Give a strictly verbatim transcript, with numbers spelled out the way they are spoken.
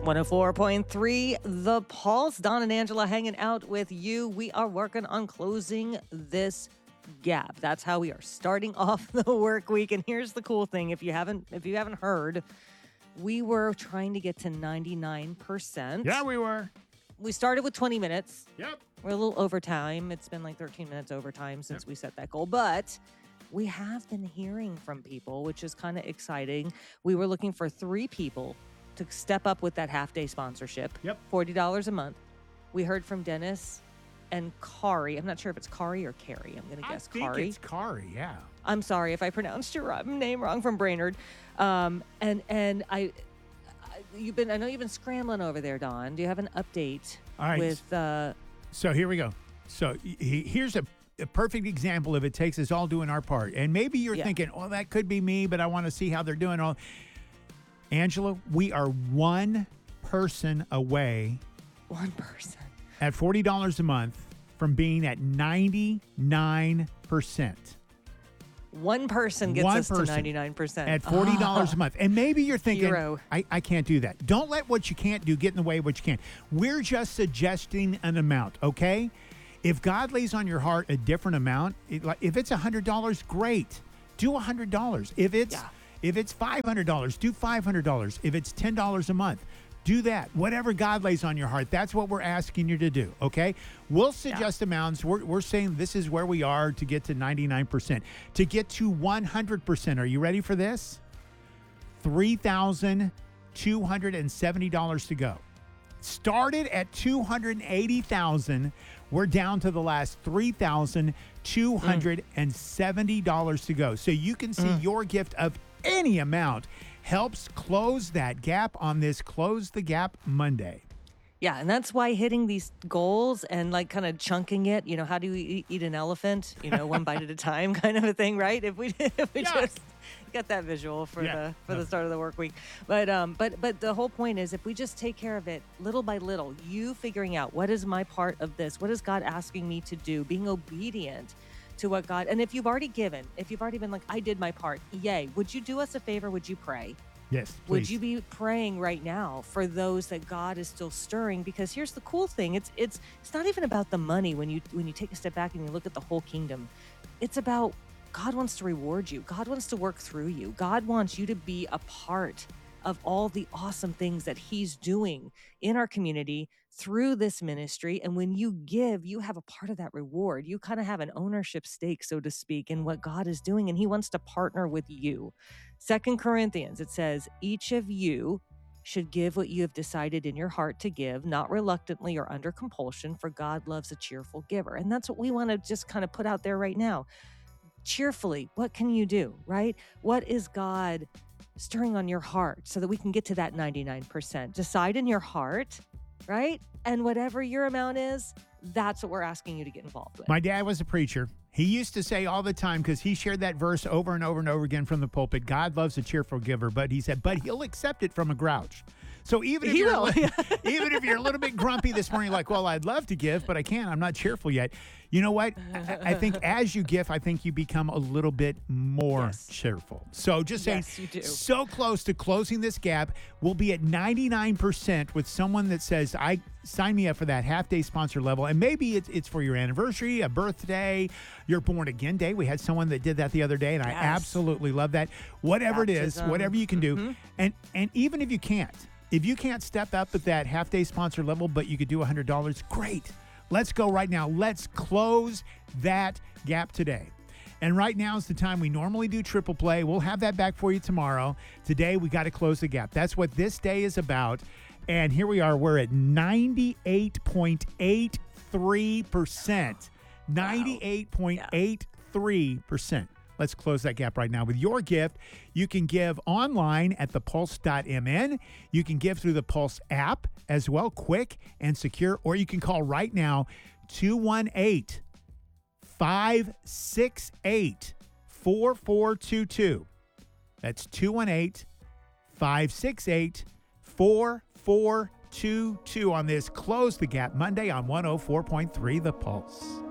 one oh four point three The Pulse. Don and Angela hanging out with you. We are working on closing this gap. That's how we are starting off the work week. And here's the cool thing. If you haven't if you haven't heard, we were trying to get to ninety-nine percent. Yeah, we were. We started with twenty minutes. Yep. We're a little overtime. It's been like thirteen minutes overtime since yep. we set that goal. But we have been hearing from people, which is kind of exciting. We were looking for three people to step up with that half-day sponsorship. Yep. forty dollars a month. We heard from Dennis and Kari. I'm not sure if it's Kari or Carrie. I'm going to guess Kari. I think it's Kari, yeah. I'm sorry if I pronounced your name wrong, from Brainerd. Um, and and I, I, you've been. I know you've been scrambling over there, Don. Do you have an update All right. with? Uh, so here we go. So he, here's a, a perfect example of it takes us all doing our part. And maybe you're yeah. thinking, oh, that could be me, but I want to see how they're doing. All, Angela, we are one person away. One person. At forty dollars a month from being at ninety-nine percent. One person gets One us person to ninety-nine percent. At forty dollars oh. a month. And maybe you're thinking, Hero. I, I can't do that. Don't let what you can't do get in the way of what you can. We're just suggesting an amount, okay? If God lays on your heart a different amount, it, like if it's one hundred dollars, great. Do one hundred dollars. If it's yeah. if it's five hundred dollars, do five hundred dollars. If it's ten dollars a month, do that. Whatever God lays on your heart, that's what we're asking you to do, okay? We'll suggest yeah. amounts. We're, we're saying this is where we are to get to ninety-nine percent. To get to one hundred percent, are you ready for this? three thousand two hundred seventy dollars to go. Started at two hundred eighty thousand dollars. We're down to the last three thousand two hundred seventy dollars mm. to go. So you can see mm. your gift of any amount helps close that gap on this Close the Gap Monday. Yeah, and that's why hitting these goals and like kind of chunking it, you know, how do you eat, eat an elephant? You know, one bite at a time kind of a thing, right? If we if we yeah. just got that visual for yeah. the for no. the start of the work week. But um but but the whole point is if we just take care of it little by little, you figuring out what is my part of this? What is God asking me to do? Being obedient to what God, and if you've already given, if you've already been like, I did my part, yay. Would you do us a favor? Would you pray? Yes, please. Would you be praying right now for those that God is still stirring? Because here's the cool thing. It's it's it's not even about the money when you when you take a step back and you look at the whole kingdom. It's about God wants to reward you. God wants to work through you. God wants you to be a part of all the awesome things that he's doing in our community through this ministry. And when you give, you have a part of that reward. You kind of have an ownership stake, so to speak, in what God is doing. And he wants to partner with you. Second Corinthians, it says, each of you should give what you have decided in your heart to give, not reluctantly or under compulsion, for God loves a cheerful giver. And that's what we want to just kind of put out there right now. Cheerfully, what can you do, right? What is God stirring on your heart so that we can get to that ninety-nine percent? Decide in your heart, right? And whatever your amount is, that's what we're asking you to get involved with. My dad was a preacher. He used to say all the time, because he shared that verse over and over and over again from the pulpit, God loves a cheerful giver, but he said, but he'll accept it from a grouch. So even if, he you're, will. even if you're a little bit grumpy this morning, like, well, I'd love to give, but I can't. I'm not cheerful yet. You know what? I, I think as you give, I think you become a little bit more yes. cheerful. So just saying, yes, you do. So close to closing this gap. We'll be at ninety-nine percent with someone that says, I sign me up for that half-day sponsor level. And maybe it's, it's for your anniversary, a birthday, your born-again day. We had someone that did that the other day, and yes. I absolutely love that. Whatever Baptism. It is, whatever you can do. Mm-hmm. And and even if you can't, if you can't step up at that half-day sponsor level, but you could do one hundred dollars, great. Let's go right now. Let's close that gap today. And right now is the time we normally do triple play. We'll have that back for you tomorrow. Today, we got to close the gap. That's what this day is about. And here we are. We're at ninety-eight point eight three percent. ninety-eight point eight three percent. Let's close that gap right now with your gift. You can give online at the pulse dot m n. You can give through the Pulse app as well, quick and secure, or you can call right now, two one eight, five six eight, four four two two. That's two one eight, five six eight, four four two two on this Close the Gap Monday on one oh four point three The Pulse.